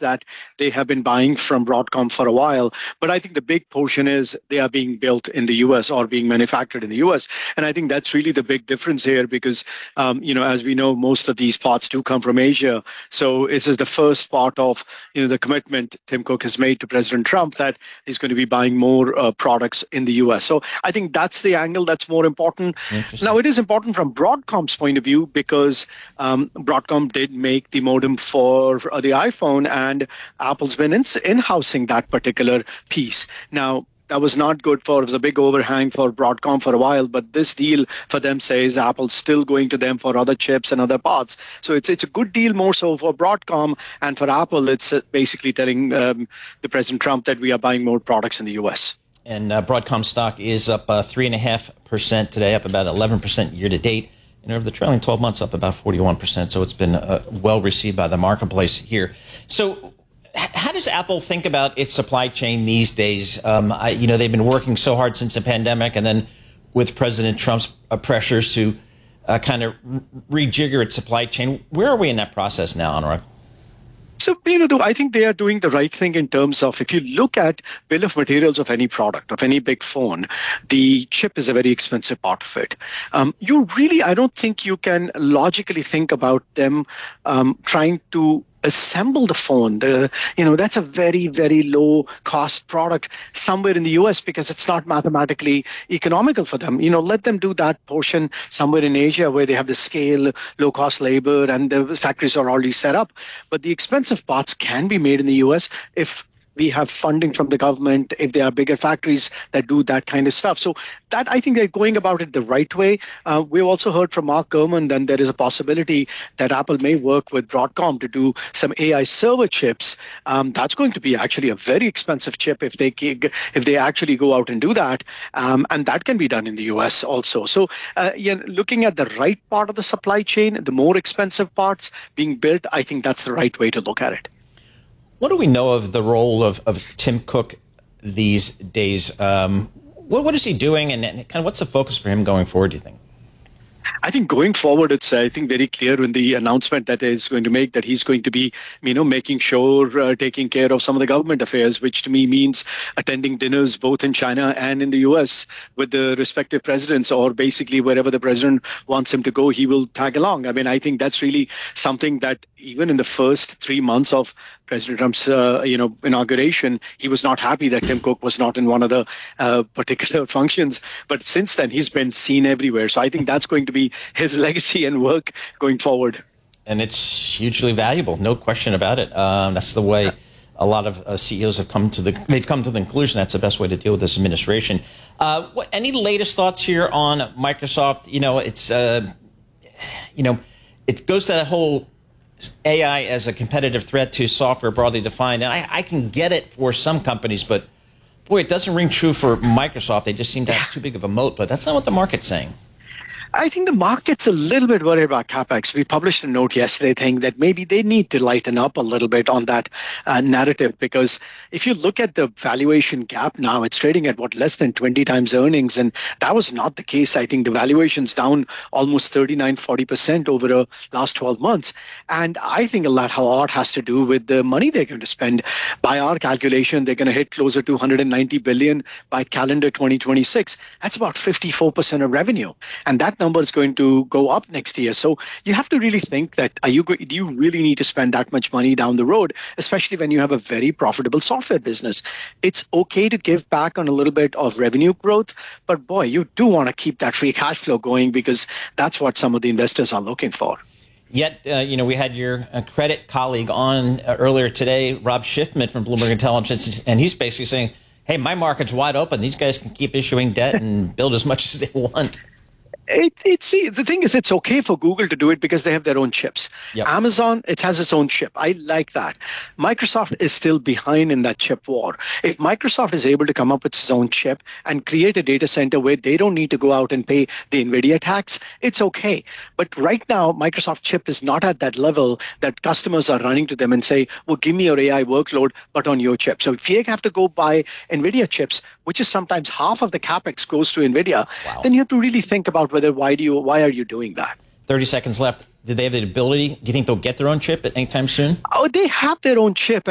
that they have been buying from Broadcom for a while. But I think the big portion is they are being built in the US or being manufactured in the US. And I think that's really the big difference here because, as we know, most of these parts do come from Asia. So this is the first part of the commitment Tim Cook has made to President Trump that he's going to be buying more products in the US. So I think that's the angle that's more important. Now, it is important from Broadcom's point of view because Broadcom did make the modem for the iPhone, and Apple's been in-housing that particular piece. Now, that was not good it was a big overhang for Broadcom for a while, but this deal for them says Apple's still going to them for other chips and other parts. So it's a good deal more so for Broadcom, and for Apple, it's basically telling the President Trump that we are buying more products in the U.S. And Broadcom stock is up 3.5% today, up about 11% year to date. And over the trailing 12 months, up about 41%. So it's been well received by the marketplace here. So how does Apple think about its supply chain these days? They've been working so hard since the pandemic, and then with President Trump's pressures to kind of rejigger its supply chain. Where are we in that process now, Anurag? So, I think they are doing the right thing in terms of if you look at bill of materials of any product, of any big phone, the chip is a very expensive part of it. I don't think you can logically think about them trying to assemble the phone. That's a very, very low cost product somewhere in the US because it's not mathematically economical for them. Let them do that portion somewhere in Asia where they have the scale, low cost labor, and the factories are already set up. But the expensive parts can be made in the US if we have funding from the government, if there are bigger factories that do that kind of stuff. So that, I think they're going about it the right way. We've also heard from Mark Gurman that there is a possibility that Apple may work with Broadcom to do some AI server chips. That's going to be actually a very expensive chip if they actually go out and do that. And that can be done in the US also. So looking at the right part of the supply chain, the more expensive parts being built, I think that's the right way to look at it. What do we know of the role of Tim Cook these days? What is he doing, and kind of what's the focus for him going forward, do you think? I think going forward, it's very clear in the announcement that he's going to make that he's going to be, making sure taking care of some of the government affairs, which to me means attending dinners both in China and in the U.S. with the respective presidents, or basically wherever the president wants him to go, he will tag along. I think that's really something that even in the first 3 months of President Trump's, inauguration, he was not happy that Tim Cook was not in one of the particular functions. But since then, he's been seen everywhere. So I think that's going to be his legacy and work going forward. And it's hugely valuable, no question about it. That's the way a lot of CEOs have come to the conclusion that's the best way to deal with this administration. Any latest thoughts here on Microsoft? It goes to that whole AI as a competitive threat to software broadly defined. And I can get it for some companies, but boy, it doesn't ring true for Microsoft. They just seem to have too big of a moat, but that's not what the market's saying. I think the market's a little bit worried about CapEx. We published a note yesterday saying that maybe they need to lighten up a little bit on that narrative, because if you look at the valuation gap now, it's trading at less than 20 times earnings. And that was not the case. I think the valuation's down almost 39-40% over the last 12 months. And I think a lot has to do with the money they're going to spend. By our calculation, they're going to hit closer to $190 billion by calendar 2026. That's about 54% of revenue. And that number is going to go up next year. So you have to really think that do you really need to spend that much money down the road, especially when you have a very profitable software business? It's okay to give back on a little bit of revenue growth, but boy, you do want to keep that free cash flow going because that's what some of the investors are looking for. Yet, we had your credit colleague on earlier today, Rob Schiffman from Bloomberg Intelligence, and he's basically saying, hey, my market's wide open. These guys can keep issuing debt and build as much as they want. The thing is, it's okay for Google to do it because they have their own chips. Yep. Amazon, it has its own chip. I like that. Microsoft is still behind in that chip war. If Microsoft is able to come up with its own chip and create a data center where they don't need to go out and pay the NVIDIA tax, it's okay. But right now, Microsoft chip is not at that level that customers are running to them and say, well, give me your AI workload, but on your chip. So if you have to go buy NVIDIA chips, which is sometimes half of the CapEx goes to NVIDIA, then you have to really think about why are you doing that? 30 seconds left. Do they have the ability? Do you think they'll get their own chip at any time soon? Oh, they have their own chip.